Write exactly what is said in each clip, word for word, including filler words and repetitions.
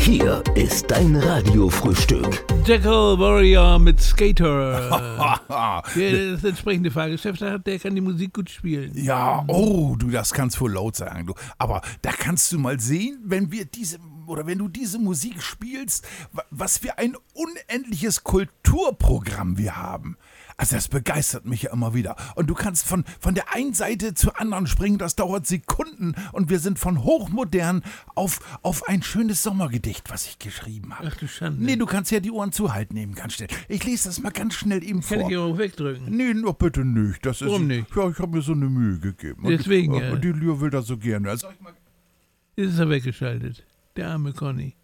Hier ist dein Radiofrühstück. Jackal Warrior mit Skater. Der das entsprechende Fahrgeschäft hat, der kann die Musik gut spielen. Ja, oh, du, das kannst wohl laut sagen, du. Aber da kannst du mal sehen, wenn wir diese, oder wenn du diese Musik spielst, was für ein unendliches Kulturprogramm wir haben. Also das begeistert mich ja immer wieder. Und du kannst von, von der einen Seite zur anderen springen, das dauert Sekunden und wir sind von hochmodern auf, auf ein schönes Sommergedicht, was ich geschrieben habe. Ach du Schande. Nee, du kannst ja die Ohren zuhalten eben ganz schnell. Ich lese das mal ganz schnell eben vor. Kann ich auch wegdrücken? Nee, nur bitte nicht. Das ist, Warum nicht? Ja, ich habe mir so eine Mühe gegeben. Deswegen, Und, ja. und die Lür will das so gerne. Also, Jetzt ist er weggeschaltet. Der arme Conny.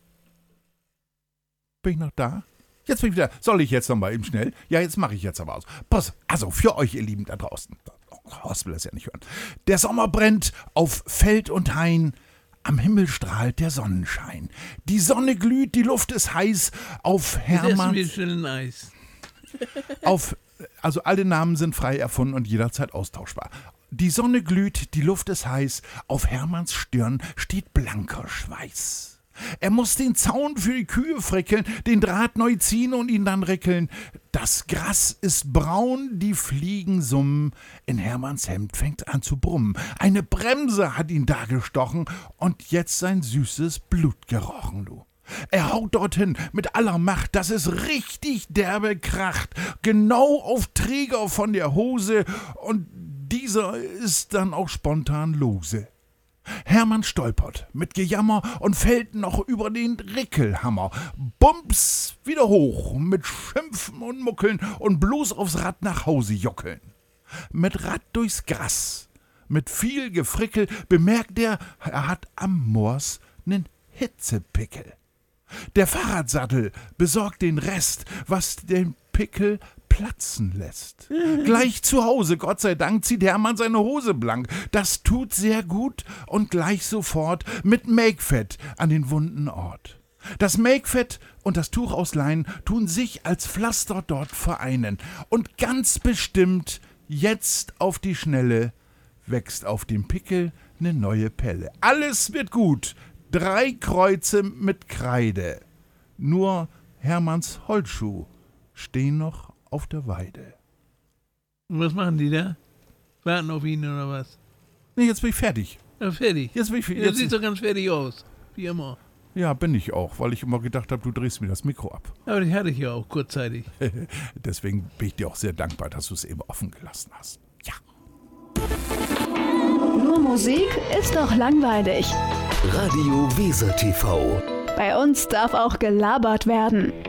bin ich noch da? Jetzt bin ich wieder. Soll ich jetzt noch mal eben schnell? Ja, jetzt mache ich jetzt aber aus. Pass, also für euch, ihr Lieben da draußen. Horst will das ja nicht hören. Der Sommer brennt auf Feld und Hain. Am Himmel strahlt der Sonnenschein. Die Sonne glüht, die Luft ist heiß. Auf Jetzt essen Hermann. wir schnell ein Eis. Auf, also alle Namen sind frei erfunden und jederzeit austauschbar. Die Sonne glüht, die Luft ist heiß. Auf Hermanns Stirn steht blanker Schweiß. Er muss den Zaun für die Kühe frickeln, den Draht neu ziehen und ihn dann rickeln. Das Gras ist braun, die Fliegen summen. In Hermanns Hemd fängt an zu brummen. Eine Bremse hat ihn da gestochen und jetzt sein süßes Blut gerochen, du. Er haut dorthin mit aller Macht, dass es richtig derbe kracht. Genau auf Träger von der Hose und dieser ist dann auch spontan lose. Hermann stolpert mit Gejammer und fällt noch über den Rickelhammer. Bums, wieder hoch, mit Schimpfen und Muckeln und bloß aufs Rad nach Hause jockeln. Mit Rad durchs Gras, mit viel Gefrickel, bemerkt er, er hat am Moors nen Hitzepickel. Der Fahrradsattel besorgt den Rest, was den Pickel platzen lässt. Gleich zu Hause, Gott sei Dank, zieht Hermann seine Hose blank. Das tut sehr gut und gleich sofort mit Makefett an den wunden Ort. Das Makefett und das Tuch aus Lein tun sich als Pflaster dort vereinen. Und ganz bestimmt, jetzt auf die Schnelle, wächst auf dem Pickel ne neue Pelle. Alles wird gut. Drei Kreuze mit Kreide. Nur Hermanns Holzschuh stehen noch auf der Weide. Und was machen die da? Warten auf ihn oder was? Nee, jetzt bin ich fertig. Ja, fertig. Jetzt bin ich Jetzt jetzt, sieht doch ganz fertig aus. Wie immer. Ja, bin ich auch, weil ich immer gedacht habe, du drehst mir das Mikro ab. Aber die hatte ich ja auch kurzzeitig. Deswegen bin ich dir auch sehr dankbar, dass du es eben offen gelassen hast. Ja. Nur Musik ist doch langweilig. Radio Weser T V. Bei uns darf auch gelabert werden.